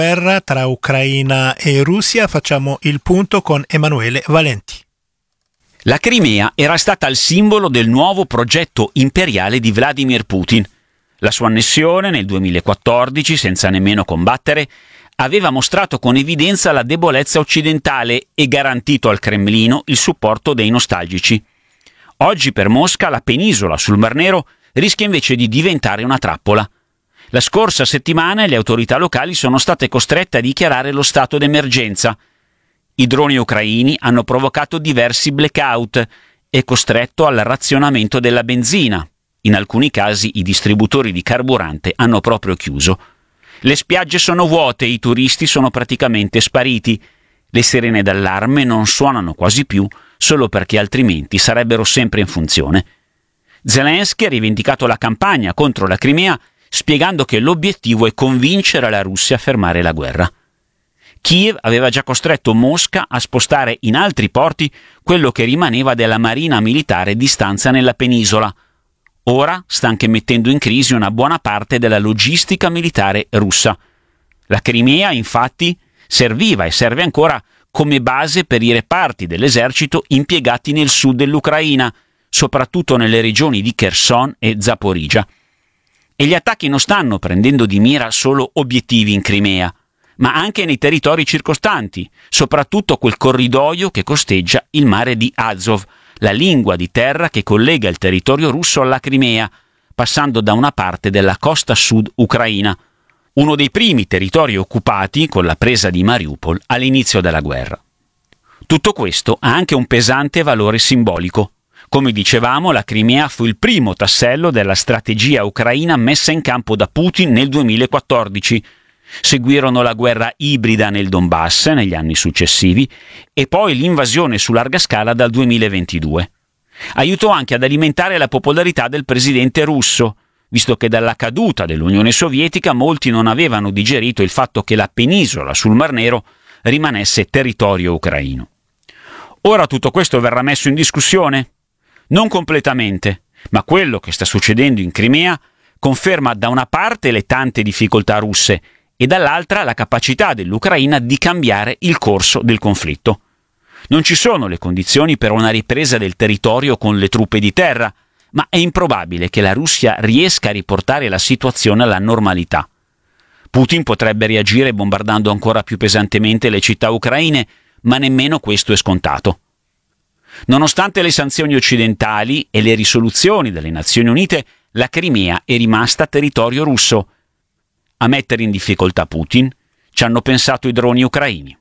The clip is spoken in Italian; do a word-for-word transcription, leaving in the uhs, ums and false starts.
Guerra tra Ucraina e Russia, facciamo il punto con Emanuele Valenti. La Crimea era stata il simbolo del nuovo progetto imperiale di Vladimir Putin. La sua annessione nel duemilaquattordici, senza nemmeno combattere, aveva mostrato con evidenza la debolezza occidentale e garantito al Cremlino il supporto dei nostalgici. Oggi per Mosca la penisola sul Mar Nero rischia invece di diventare una trappola. La scorsa settimana le autorità locali sono state costrette a dichiarare lo stato d'emergenza. I droni ucraini hanno provocato diversi blackout e costretto al razionamento della benzina. In alcuni casi i distributori di carburante hanno proprio chiuso. Le spiagge sono vuote, i turisti sono praticamente spariti. Le sirene d'allarme non suonano quasi più, solo perché altrimenti sarebbero sempre in funzione. Zelensky ha rivendicato la campagna contro la Crimea, spiegando che l'obiettivo è convincere la Russia a fermare la guerra. Kiev aveva già costretto Mosca a spostare in altri porti quello che rimaneva della marina militare di stanza nella penisola. Ora sta anche mettendo in crisi una buona parte della logistica militare russa. La Crimea, infatti, serviva e serve ancora come base per i reparti dell'esercito impiegati nel sud dell'Ucraina, soprattutto nelle regioni di Kherson e Zaporizhzhia. E gli attacchi non stanno prendendo di mira solo obiettivi in Crimea, ma anche nei territori circostanti, soprattutto quel corridoio che costeggia il mare di Azov, la lingua di terra che collega il territorio russo alla Crimea, passando da una parte della costa sud ucraina, uno dei primi territori occupati con la presa di Mariupol all'inizio della guerra. Tutto questo ha anche un pesante valore simbolico. Come dicevamo, la Crimea fu il primo tassello della strategia ucraina messa in campo da Putin nel duemilaquattordici. Seguirono la guerra ibrida nel Donbass negli anni successivi e poi l'invasione su larga scala dal duemilaventidue. Aiutò anche ad alimentare la popolarità del presidente russo, visto che dalla caduta dell'Unione Sovietica molti non avevano digerito il fatto che la penisola sul Mar Nero rimanesse territorio ucraino. Ora tutto questo verrà messo in discussione? Non completamente, ma quello che sta succedendo in Crimea conferma da una parte le tante difficoltà russe e dall'altra la capacità dell'Ucraina di cambiare il corso del conflitto. Non ci sono le condizioni per una ripresa del territorio con le truppe di terra, ma è improbabile che la Russia riesca a riportare la situazione alla normalità. Putin potrebbe reagire bombardando ancora più pesantemente le città ucraine, ma nemmeno questo è scontato. Nonostante le sanzioni occidentali e le risoluzioni delle Nazioni Unite, la Crimea è rimasta territorio russo. A mettere in difficoltà Putin ci hanno pensato i droni ucraini.